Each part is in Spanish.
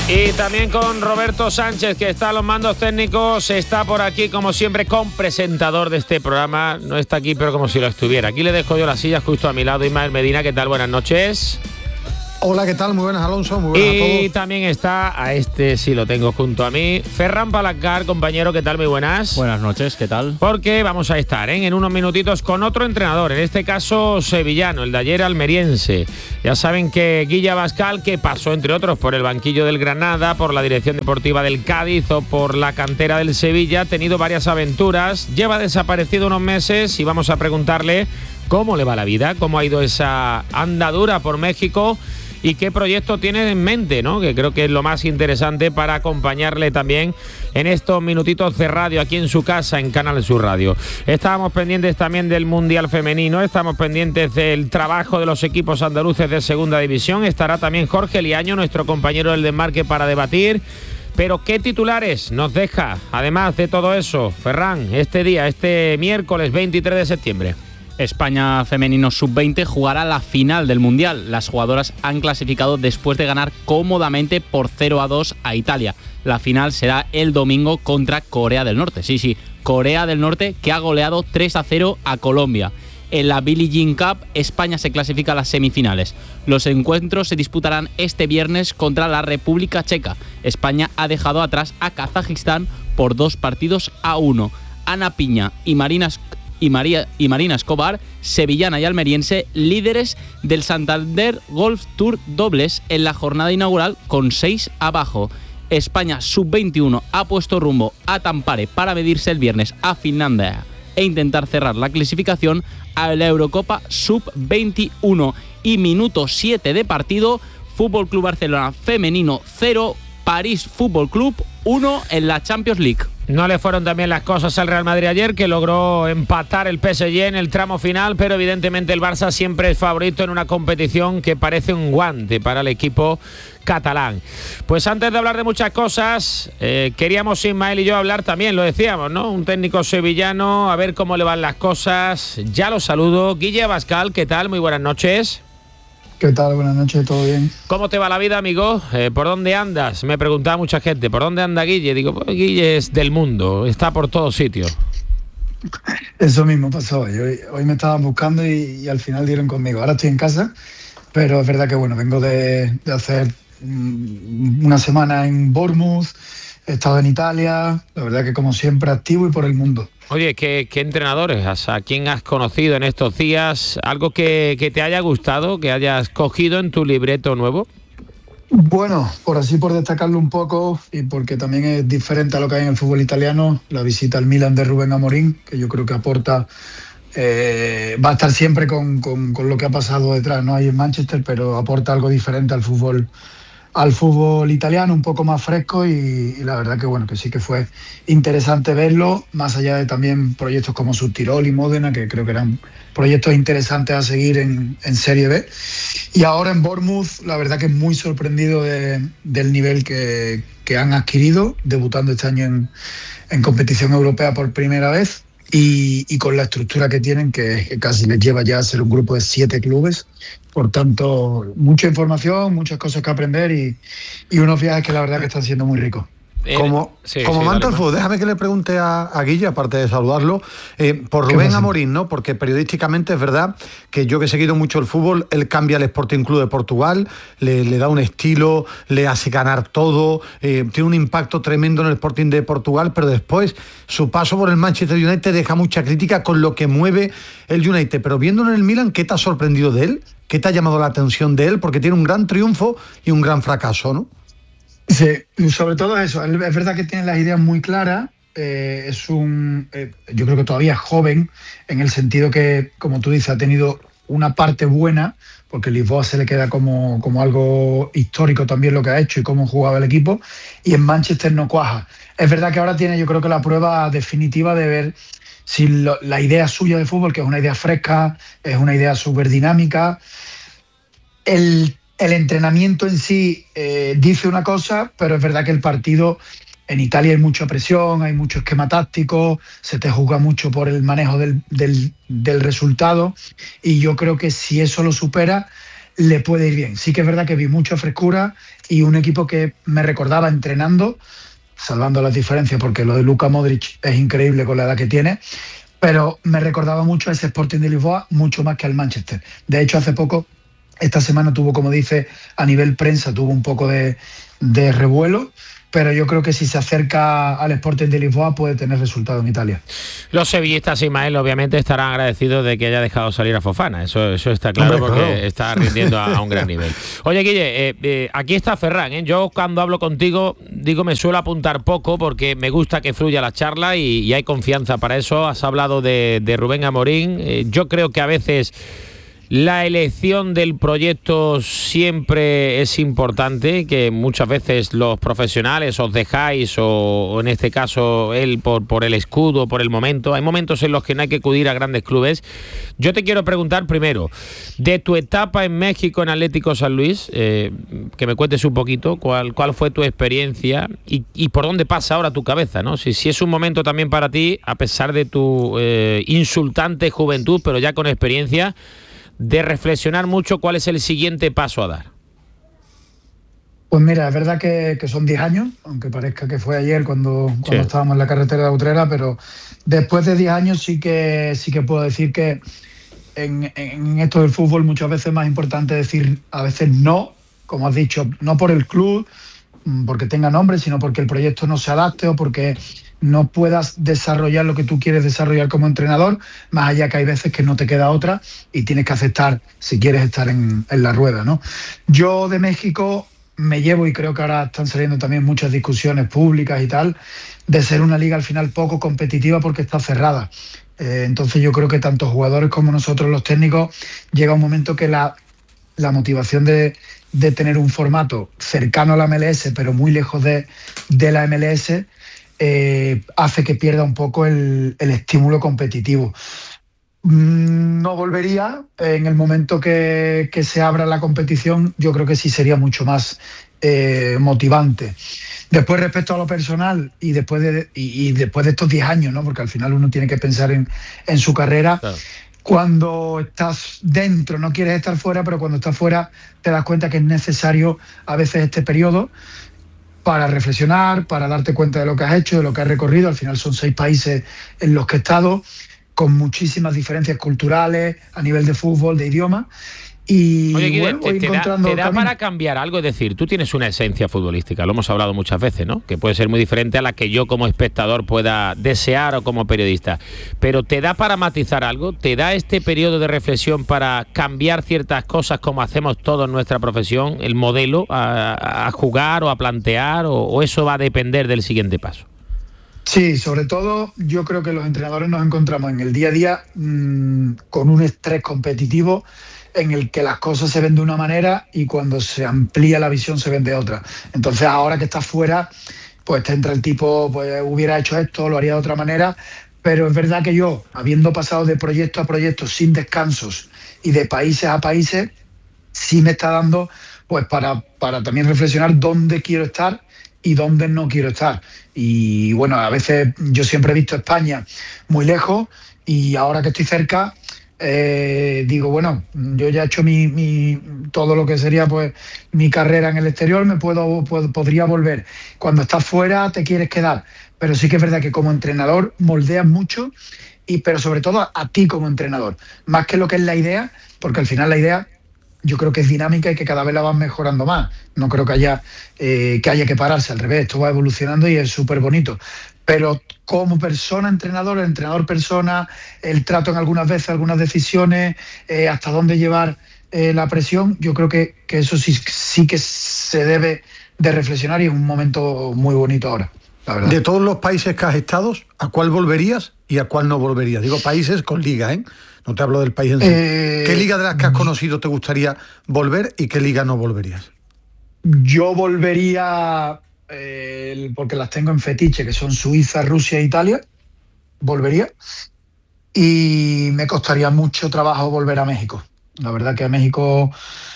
Y también con Roberto Sánchez, que está a los mandos técnicos, está por aquí como siempre con-presentador de este programa. No está aquí, pero como si lo estuviera. Aquí le dejo yo la silla justo a mi lado, Ismael Medina. ¿Qué tal? Buenas noches. Hola, ¿qué tal? Muy buenas, Alonso. Muy buenas a todos. Y también está, a este sí lo tengo junto a mí, Ferran Palancar, compañero. ¿Qué tal? Muy buenas. Buenas noches, ¿qué tal? Porque vamos a estar en unos minutitos con otro entrenador, en este caso sevillano, el de ayer almeriense. Ya saben que Guille Abascal, que pasó entre otros por el banquillo del Granada, por la dirección deportiva del Cádiz o por la cantera del Sevilla, ha tenido varias aventuras, lleva desaparecido unos meses y vamos a preguntarle cómo le va la vida, cómo ha ido esa andadura por México y qué proyecto tiene en mente, ¿no? Que creo que es lo más interesante para acompañarle también en estos minutitos de radio aquí en su casa, en Canal Sur Radio. Estábamos pendientes también del Mundial Femenino, estamos pendientes del trabajo de los equipos andaluces de Segunda División. Estará también Jorge Liaño, nuestro compañero del Desmarque, para debatir. Pero ¿qué titulares nos deja, además de todo eso, Ferran, este día, este miércoles 23 de septiembre? España femenino sub-20 jugará la final del Mundial. Las jugadoras han clasificado después de ganar cómodamente por 0-2 a Italia. La final será el domingo contra Corea del Norte. Sí, Corea del Norte, que ha goleado 3-0 a Colombia. En la Billie Jean Cup, España se clasifica a las semifinales. Los encuentros se disputarán este viernes contra la República Checa. España ha dejado atrás a Kazajistán por 2-1. Ana Piña y Marina Escobar, sevillana y almeriense, líderes del Santander Golf Tour dobles en la jornada inaugural con 6 abajo. España sub-21 ha puesto rumbo a Tampere para medirse el viernes a Finlandia e intentar cerrar la clasificación a la Eurocopa sub-21. Y minuto 7 de partido, Fútbol Club Barcelona femenino 0, París Fútbol Club 1 en la Champions League. No le fueron también las cosas al Real Madrid ayer, que logró empatar el PSG en el tramo final, pero evidentemente el Barça siempre es favorito en una competición que parece un guante para el equipo catalán. Pues antes de hablar de muchas cosas, queríamos Ismael y yo hablar también, lo decíamos, ¿no? Un técnico sevillano, a ver cómo le van las cosas. Ya lo saludo. Guille Abascal, ¿qué tal? Muy buenas noches. ¿Qué tal? Buenas noches, ¿todo bien? ¿Cómo te va la vida, amigo? ¿Por dónde andas? Me preguntaba mucha gente, ¿por dónde anda Guille? Digo, pues Guille es del mundo, está por todos sitios. Eso mismo pasó. Hoy me estaban buscando y al final dieron conmigo. Ahora estoy en casa, pero es verdad que bueno, vengo de hacer una semana en Bournemouth, he estado en Italia, la verdad que como siempre activo y por el mundo. Oye, ¿qué entrenadores? ¿A quién has conocido en estos días? ¿Algo que te haya gustado, que hayas cogido en tu libreto nuevo? Bueno, por destacarlo un poco y porque también es diferente a lo que hay en el fútbol italiano, la visita al Milan de Rubén Amorín, que yo creo que aporta, va a estar siempre con lo que ha pasado detrás, ¿no? Ahí en Manchester, pero aporta algo diferente al fútbol italiano, un poco más fresco y la verdad que bueno, que sí que fue interesante verlo, más allá de también proyectos como Subtirol y Módena, que creo que eran proyectos interesantes a seguir en Serie B. Y ahora en Bournemouth, la verdad que muy sorprendido del nivel que han adquirido, debutando este año en competición europea por primera vez. Y con la estructura que tienen, que casi les lleva ya a ser un grupo de 7 clubes. Por tanto, mucha información, muchas cosas que aprender y unos viajes que la verdad que están siendo muy ricos. Como amante del fútbol, déjame que le pregunte a Guille, aparte de saludarlo, por Rubén Amorín, ¿no? Porque periodísticamente es verdad que yo que he seguido mucho el fútbol, él cambia al Sporting Club de Portugal, le da un estilo, le hace ganar todo, tiene un impacto tremendo en el Sporting de Portugal, pero después su paso por el Manchester United deja mucha crítica con lo que mueve el United. Pero viéndolo en el Milan, ¿qué te ha sorprendido de él? ¿Qué te ha llamado la atención de él? Porque tiene un gran triunfo y un gran fracaso, ¿no? Sí, sobre todo eso. Es verdad que tiene las ideas muy claras. Yo creo que todavía es joven, en el sentido que, como tú dices, ha tenido una parte buena, porque Lisboa se le queda como algo histórico también lo que ha hecho y cómo jugaba el equipo, y en Manchester no cuaja. Es verdad que ahora tiene, yo creo que la prueba definitiva de ver si la idea suya de fútbol, que es una idea fresca, es una idea súper dinámica. El entrenamiento en sí dice una cosa, pero es verdad que el partido, en Italia hay mucha presión, hay mucho esquema táctico, se te juzga mucho por el manejo del resultado, y yo creo que si eso lo supera, le puede ir bien. Sí que es verdad que vi mucha frescura y un equipo que me recordaba entrenando, salvando las diferencias, porque lo de Luka Modric es increíble con la edad que tiene, pero me recordaba mucho a ese Sporting de Lisboa, mucho más que al Manchester. De hecho, hace poco, esta semana tuvo, como dice, a nivel prensa, tuvo un poco de revuelo, pero yo creo que si se acerca al Sporting de Lisboa puede tener resultado en Italia. Los sevillistas, Ismael, obviamente estarán agradecidos de que haya dejado salir a Fofana, eso está claro. Hombre, porque claro, está rindiendo a un gran nivel. Oye, Guille, aquí está Ferran, ¿eh? Yo cuando hablo contigo digo me suelo apuntar poco porque me gusta que fluya la charla y hay confianza para eso. Has hablado de Rubén Amorín, yo creo que a veces la elección del proyecto siempre es importante, que muchas veces los profesionales os dejáis, o en este caso él por el escudo, por el momento. Hay momentos en los que no hay que acudir a grandes clubes. Yo te quiero preguntar primero, de tu etapa en México en Atlético San Luis, que me cuentes un poquito cuál fue tu experiencia y por dónde pasa ahora tu cabeza, ¿no? Si es un momento también para ti, a pesar de tu insultante juventud, pero ya con experiencia, de reflexionar mucho cuál es el siguiente paso a dar. Pues mira, es verdad que son 10 años, aunque parezca que fue ayer cuando estábamos en la carretera de Utrera, pero después de 10 años sí que puedo decir que en esto del fútbol muchas veces es más importante decir a veces no, como has dicho, no por el club, porque tenga nombre, sino porque el proyecto no se adapte o porque no puedas desarrollar lo que tú quieres desarrollar como entrenador, más allá que hay veces que no te queda otra y tienes que aceptar si quieres estar en la rueda, ¿no? Yo de México me llevo, y creo que ahora están saliendo también muchas discusiones públicas y tal, de ser una liga al final poco competitiva porque está cerrada. Entonces yo creo que tanto jugadores como nosotros los técnicos llega un momento que la motivación de tener un formato cercano a la MLS pero muy lejos de la MLS hace que pierda un poco el estímulo competitivo. No volvería en el momento que se abra la competición. Yo creo que sí sería mucho más motivante. Después, respecto a lo personal y después de estos 10 años, ¿no? Porque al final uno tiene que pensar en su carrera. Claro. Cuando estás dentro no quieres estar fuera, pero cuando estás fuera te das cuenta que es necesario a veces este periodo para reflexionar, para darte cuenta de lo que has hecho, de lo que has recorrido. Al final son 6 países en los que he estado, con muchísimas diferencias culturales, a nivel de fútbol, de idioma. Y oye, bueno, ¿te da para cambiar algo? Es decir, tú tienes una esencia futbolística, lo hemos hablado muchas veces, ¿no? Que puede ser muy diferente a la que yo como espectador pueda desear o como periodista. Pero ¿te da para matizar algo? ¿Te da este periodo de reflexión para cambiar ciertas cosas como hacemos todos en nuestra profesión, el modelo a jugar o a plantear, o eso va a depender del siguiente paso? Sí, sobre todo yo creo que los entrenadores nos encontramos en el día a día con un estrés competitivo en el que las cosas se ven de una manera y cuando se amplía la visión se ven de otra. Entonces ahora que estás fuera, pues te entra el tipo, pues hubiera hecho esto, lo haría de otra manera, pero es verdad que yo, habiendo pasado de proyecto a proyecto sin descansos y de países a países, sí me está dando pues para también reflexionar dónde quiero estar y dónde no quiero estar. Y bueno, a veces yo siempre he visto España muy lejos y ahora que estoy cerca, digo, bueno, yo ya he hecho todo lo que sería pues mi carrera en el exterior, podría volver. Cuando estás fuera te quieres quedar, pero sí que es verdad que como entrenador moldeas mucho, pero sobre todo a ti como entrenador, más que lo que es la idea, porque al final la idea yo creo que es dinámica y que cada vez la vas mejorando más. No creo que haya que pararse, al revés, esto va evolucionando y es súper bonito. Pero como persona, entrenador persona, el trato en algunas veces, algunas decisiones, hasta dónde llevar la presión, yo creo que eso sí que se debe de reflexionar y es un momento muy bonito ahora, la verdad. De todos los países que has estado, ¿a cuál volverías y a cuál no volverías? Digo países con liga, ¿eh? No te hablo del país en sí. ¿Qué liga de las que has conocido te gustaría volver y qué liga no volverías? Yo volvería, porque las tengo en fetiche, que son Suiza, Rusia e Italia. Volvería. Y me costaría mucho trabajo volver a México. La verdad que a México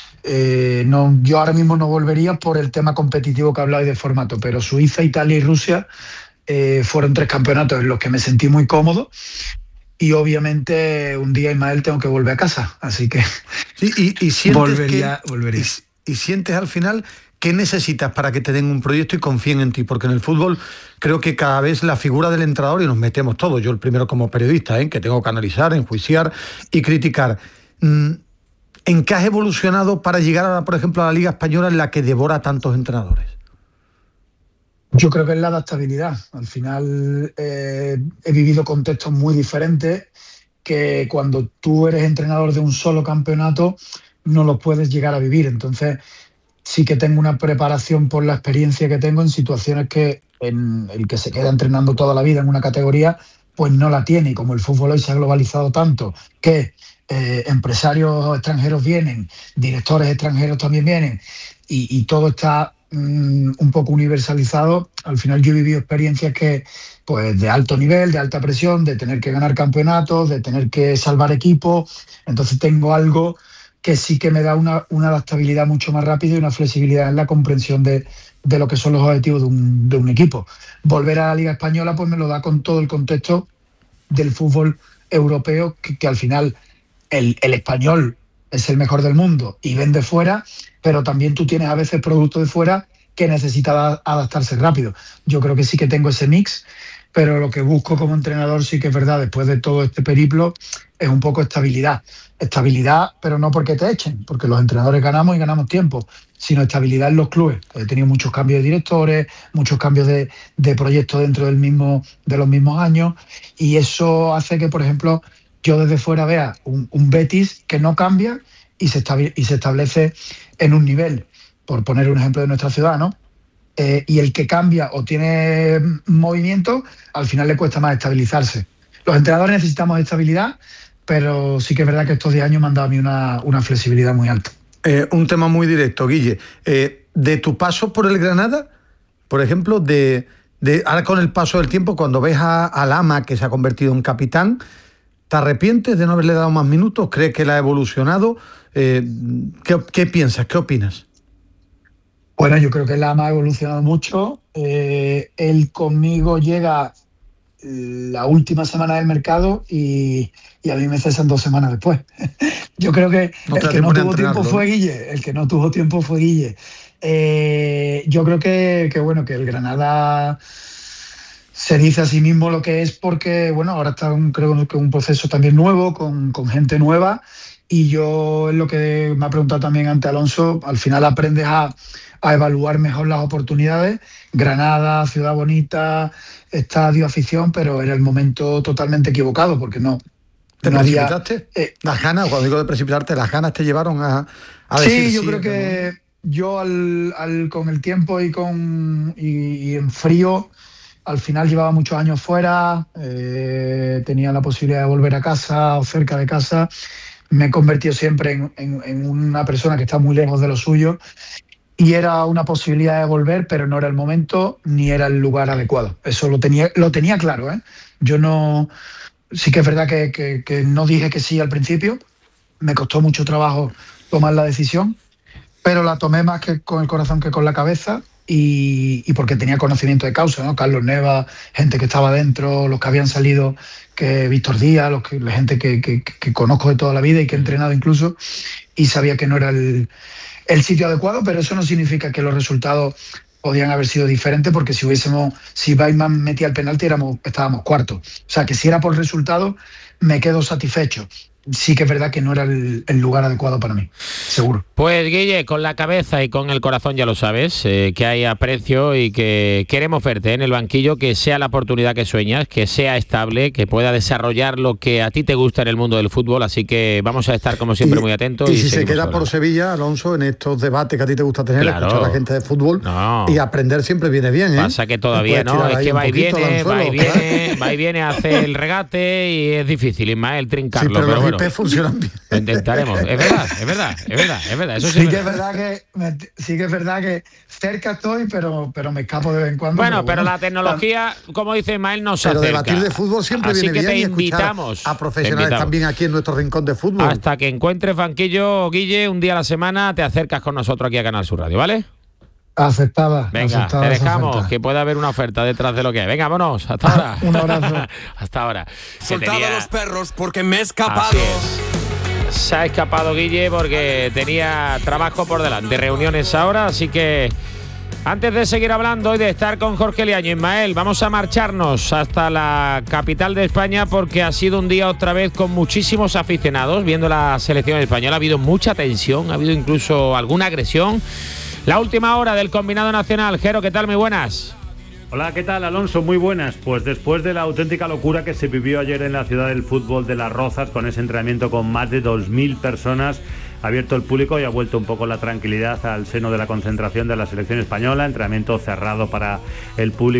yo ahora mismo no volvería por el tema competitivo que hablaba y de formato, pero Suiza, Italia y Rusia fueron 3 campeonatos en los que me sentí muy cómodo. y obviamente un día, Ismael, tengo que volver a casa, así que sí, y sientes volvería. Y sientes al final qué necesitas para que te den un proyecto y confíen en ti, porque en el fútbol creo que cada vez la figura del entrenador, y nos metemos todos, yo el primero como periodista, que tengo que analizar, enjuiciar y criticar. ¿En qué has evolucionado para llegar ahora, por ejemplo, a la Liga Española en la que devora tantos entrenadores? Yo creo que es la adaptabilidad. Al final he vivido contextos muy diferentes que cuando tú eres entrenador de un solo campeonato no los puedes llegar a vivir. Entonces sí que tengo una preparación por la experiencia que tengo en situaciones que en el que se queda entrenando toda la vida en una categoría pues no la tiene. Y como el fútbol hoy se ha globalizado tanto que empresarios extranjeros vienen, directores extranjeros también vienen y todo está un poco universalizado. Al final yo he vivido experiencias que, pues, de alto nivel, de alta presión, de tener que ganar campeonatos, de tener que salvar equipos. Entonces tengo algo que sí que me da una adaptabilidad mucho más rápida y una flexibilidad en la comprensión de lo que son los objetivos de un equipo. Volver a la Liga Española pues me lo da con todo el contexto del fútbol europeo, que al final el español es el mejor del mundo y vende fuera, pero también tú tienes a veces productos de fuera que necesitan adaptarse rápido. Yo creo que sí que tengo ese mix, pero lo que busco como entrenador sí que es verdad, después de todo este periplo, es un poco estabilidad. Estabilidad, pero no porque te echen, porque los entrenadores ganamos y ganamos tiempo, sino estabilidad en los clubes. He tenido muchos cambios de directores, muchos cambios de proyectos dentro de los mismos años, y eso hace que, por ejemplo, yo desde fuera vea un Betis que no cambia y se establece en un nivel, por poner un ejemplo de nuestra ciudad, ¿no? Y el que cambia o tiene movimiento, al final le cuesta más estabilizarse. Los entrenadores necesitamos estabilidad, pero sí que es verdad que estos 10 años me han dado a mí una flexibilidad muy alta. Un tema muy directo, Guille. De tu paso por el Granada, por ejemplo, ahora con el paso del tiempo, cuando ves a Lama, que se ha convertido en capitán, ¿te arrepientes de no haberle dado más minutos? ¿Crees que él ha evolucionado? ¿Qué piensas? ¿Qué opinas? Bueno, yo creo que Lama ha evolucionado mucho. Él conmigo llega la última semana del mercado y a mí me cesan 2 semanas después. Yo creo que el que no tuvo tiempo fue Guille. El que no tuvo tiempo fue Guille. Yo creo que el Granada se dice a sí mismo lo que es porque, bueno, ahora está creo que un proceso también nuevo, con gente nueva, y yo, es lo que me ha preguntado también ante Alonso, al final aprendes a evaluar mejor las oportunidades. Granada, ciudad bonita, estadio, afición, pero era el momento totalmente equivocado porque no. ¿Te precipitaste? Las ganas, cuando digo de precipitarte, las ganas te llevaron a decir sí, yo creo que yo con el tiempo y en frío, al final llevaba muchos años fuera, tenía la posibilidad de volver a casa o cerca de casa. Me he convertido siempre en una persona que está muy lejos de lo suyo y era una posibilidad de volver, pero no era el momento ni era el lugar adecuado. Eso lo tenía claro, ¿eh? Yo no... Sí que es verdad que no dije que sí al principio, me costó mucho trabajo tomar la decisión, pero la tomé más que con el corazón que con la cabeza y porque tenía conocimiento de causa, ¿no? Carlos Neva, gente que estaba dentro, los que habían salido, que Víctor Díaz, la gente que conozco de toda la vida y que he entrenado incluso, y sabía que no era el sitio adecuado, pero eso no significa que los resultados podían haber sido diferentes, porque si Bateman metía el penalti estábamos cuartos. O sea, que si era por resultado, me quedo satisfecho. Sí que es verdad que no era el lugar adecuado para mí, seguro. Pues Guille, con la cabeza y con el corazón ya lo sabes, que hay aprecio y que queremos verte en el banquillo, que sea la oportunidad que sueñas, que sea estable, que pueda desarrollar lo que a ti te gusta en el mundo del fútbol, así que vamos a estar como siempre muy atentos. Y si se queda por Sevilla, Alonso, en estos debates que a ti te gusta tener, escuchar a la gente de fútbol y aprender siempre viene bien, ¿eh? Pasa que todavía no, es que va y viene, hace el regate y es difícil, Ismael, trincarlo. Sí, pero los IP funcionan bien. Lo intentaremos, es verdad. Eso sí que es verdad que cerca estoy, pero me escapo de vez en cuando. Bueno, pero la tecnología, como dice Ismael, nos acerca. Pero debatir de fútbol siempre así viene que bien. Te invitamos a profesionales también aquí en nuestro rincón de fútbol. Hasta que encuentres banquillo, Guille, un día a la semana te acercas con nosotros aquí a Canal Sur Radio, ¿vale? Aceptada. Venga, te dejamos, que pueda haber una oferta detrás de lo que hay. Venga, vámonos, hasta ahora. Un abrazo. Hasta ahora. Soltado a los perros porque me he escapado. Se ha escapado Guille porque tenía trabajo por delante, reuniones ahora, así que antes de seguir hablando y de estar con Jorge Liaño, Ismael, vamos a marcharnos hasta la capital de España porque ha sido un día otra vez con muchísimos aficionados viendo la selección española. Ha habido mucha tensión, ha habido incluso alguna agresión. La última hora del combinado nacional. Jero, ¿qué tal? Muy buenas. Hola, ¿qué tal, Alonso? Muy buenas. Pues después de la auténtica locura que se vivió ayer en la ciudad del fútbol de Las Rozas, con ese entrenamiento con más de 2.000 personas, ha abierto el público y ha vuelto un poco la tranquilidad al seno de la concentración de la selección española, entrenamiento cerrado para el público.